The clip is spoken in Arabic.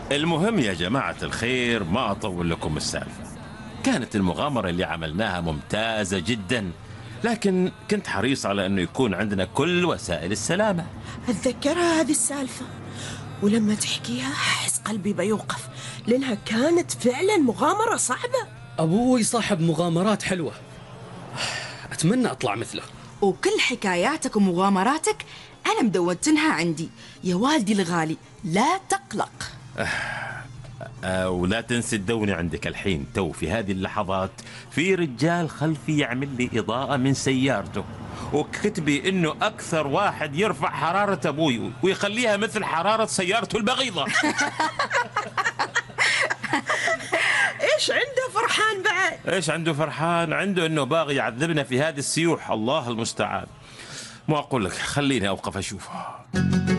المهم يا جماعة الخير، ما أطول لكم السالفة. كانت المغامرة اللي عملناها ممتازة جدا، لكن كنت حريص على أنه يكون عندنا كل وسائل السلامة. أتذكرها هذه السالفة، ولما تحكيها أحس قلبي بيوقف، لأنها كانت فعلا مغامرة صعبة. أبوي صاحب مغامرات حلوة، أتمنى أطلع مثله. وكل حكاياتك ومغامراتك أنا مدونتنها عندي يا والدي الغالي، لا تقلق. ولا تنسي تدوني عندك الحين. تو في هذه اللحظات في رجال خلفي يعمل لي إضاءة من سيارته، وكتبي إنه أكثر واحد يرفع حرارة أبوي ويخليها مثل حرارة سيارته البغيضة. إيش عنده فرحان بعد؟ إيش عنده فرحان؟ عنده إنه باغي يعذبنا في هذه السيوح. الله المستعان. ما أقول لك، خليني أوقف أشوفه.